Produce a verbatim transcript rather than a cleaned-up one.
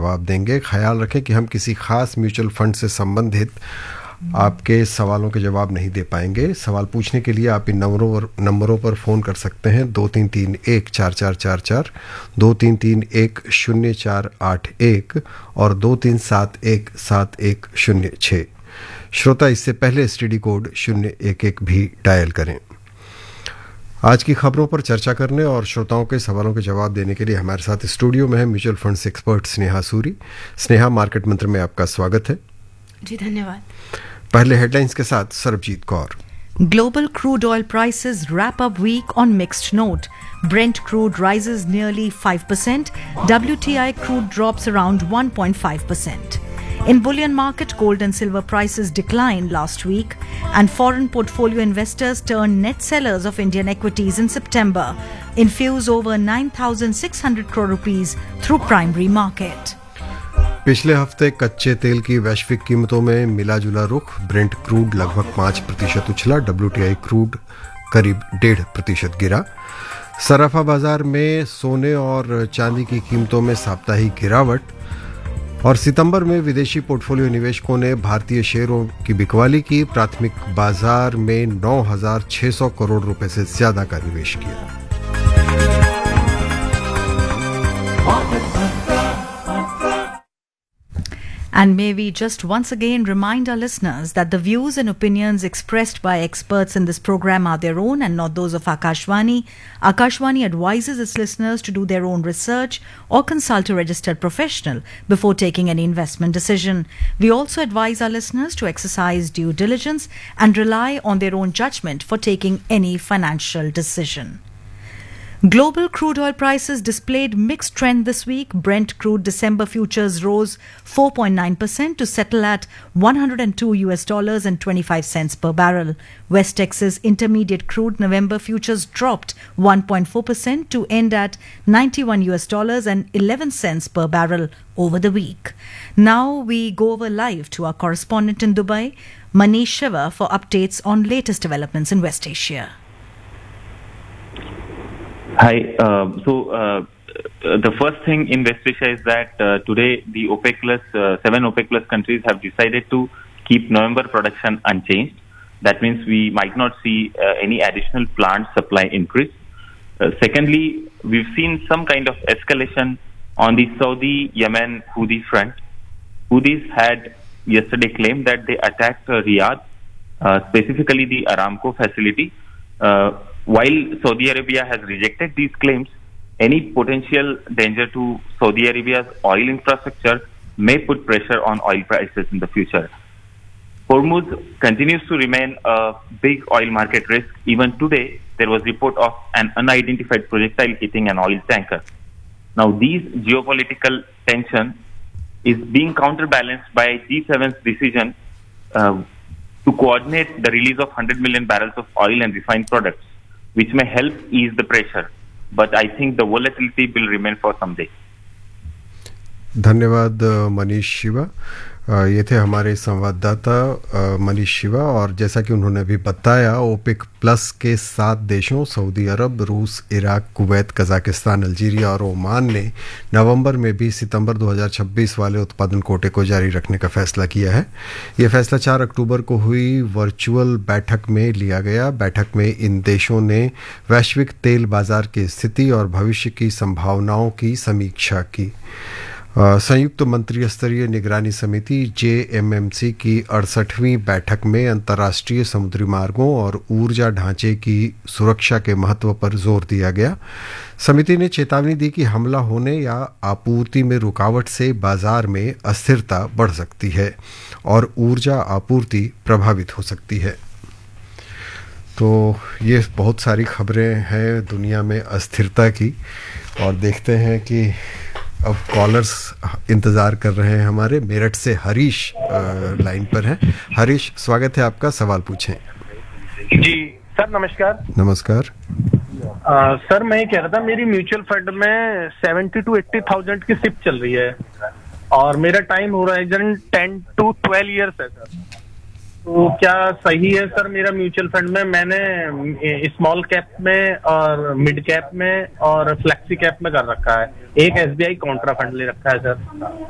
जवाब देंगे। ख्याल रखें कि हम किसी खास म्यूचुअल फंड से संबंधित आपके सवालों के जवाब नहीं दे पाएंगे। सवाल पूछने के लिए आप इन नंबरों पर नंबरों पर फ़ोन कर सकते हैं दो तीन तीन एक चार चार चार चार, दो तीन तीन एक शून्य चार आठ एक और दो तीन सात एक सात एक शून्य छः। श्रोता इससे पहले एसटीडी कोड शून्य एक एक भी डायल करें। आज की खबरों पर चर्चा करने और श्रोताओं के सवालों के जवाब देने के लिए हमारे साथ स्टूडियो में है mutual funds expert Sneha Suri. Sneha, market मंत्र में आपका स्वागत है। जी धन्यवाद। पहले हेडलाइंस के साथ Sarabjit Kaur. Global crude oil prices wrap up week on mixed note. Brent crude rises nearly five percent. W T I crude drops around one point five percent. In bullion market, gold and silver prices declined last week, and foreign portfolio investors turned net sellers of Indian equities in September, infuse over nine thousand six hundred crore rupees through primary market. पिछले हफ्ते कच्चे तेल की वैश्विक कीमतों में मिला जुला रुख। ब्रेंट क्रूड लगभग पाँच प्रतिशत उछला, डब्ल्यूटीआई क्रूड करीब डेढ़ प्रतिशत गिरा। सराफा बाजार में सोने और चांदी की कीमतों में साप्ताहिक गिरावट। और सितंबर में विदेशी पोर्टफोलियो निवेशकों ने भारतीय शेयरों की बिकवाली की। प्राथमिक बाजार में नौ हजार छह सौ करोड़ रुपए से ज्यादा का निवेश किया। And may we just once again remind our listeners that the views and opinions expressed by experts in this program are their own and not those of Akashvani. Akashvani advises its listeners to do their own research or consult a registered professional before taking any investment decision. We also advise our listeners to exercise due diligence and rely on their own judgment for taking any financial decision. Global crude oil prices displayed mixed trend this week. Brent crude December futures rose four point nine percent to settle at one hundred two U S dollars and twenty-five cents per barrel. West Texas Intermediate crude November futures dropped one point four percent to end at ninety-one U S dollars and eleven cents per barrel over the week. Now we go over live to our correspondent in Dubai, Manish Shiva, for updates on latest developments in West Asia. Hi. Uh, so uh, the first thing in West Asia is that uh, today the OPEC plus uh, seven OPEC plus countries have decided to keep November production unchanged. That means we might not see uh, any additional plant supply increase. Uh, secondly, we've seen some kind of escalation on the Saudi-Yemen Houthi front. Houthis had yesterday claimed that they attacked uh, Riyadh, uh, specifically the Aramco facility. Uh, While Saudi Arabia has rejected these claims, any potential danger to Saudi Arabia's oil infrastructure may put pressure on oil prices in the future. Hormuz continues to remain a big oil market risk. Even today, there was report of an unidentified projectile hitting an oil tanker. Now, these geopolitical tension is being counterbalanced by G seven's decision uh, to coordinate the release of one hundred million barrels of oil and refined products, which may help ease the pressure, but I think the volatility will remain for some day. धन्यवाद मनीष शिवा। ये थे हमारे संवाददाता मनीष शिवा। और जैसा कि उन्होंने अभी बताया, ओपेक प्लस के सात देशों सऊदी अरब, रूस, इराक, कुवैत, कजाकिस्तान, अल्जीरिया और ओमान ने नवंबर में भी सितंबर दो हज़ार छब्बीस वाले उत्पादन कोटे को जारी रखने का फैसला किया है। यह फैसला चार अक्टूबर को हुई वर्चुअल बैठक में लिया गया। बैठक में इन देशों ने वैश्विक तेल बाजार की स्थिति और भविष्य की संभावनाओं की समीक्षा की। संयुक्त मंत्री स्तरीय निगरानी समिति जे एम एम सी की अड़सठवीं बैठक में अंतर्राष्ट्रीय समुद्री मार्गों और ऊर्जा ढांचे की सुरक्षा के महत्व पर जोर दिया गया। समिति ने चेतावनी दी कि हमला होने या आपूर्ति में रुकावट से बाजार में अस्थिरता बढ़ सकती है और ऊर्जा आपूर्ति प्रभावित हो सकती है। तो ये बहुत सारी खबरें हैं दुनिया में अस्थिरता की, और देखते हैं कि अब कॉलर्स इंतज़ार कर रहे हैं हमारे। मेरठ से हरीश लाइन पर हैं। हरीश, स्वागत है आपका, सवाल पूछें। जी सर, नमस्कार। नमस्कार। आ, सर मैं ये कह रहा था, मेरी म्यूचुअल फंड में सेवेंटी टू एट्टी थाउजेंड की सिप चल रही है और मेरा टाइम हो रहा है टेन टू ट्वेल्व ईयर्स है सर। तो क्या सही है सर मेरा म्यूचुअल फंड में? मैंने स्मॉल कैप में और मिड कैप में और फ्लेक्सी कैप में कर रखा है। एक एसबीआई कॉन्ट्रा फंड ले रखा है सर।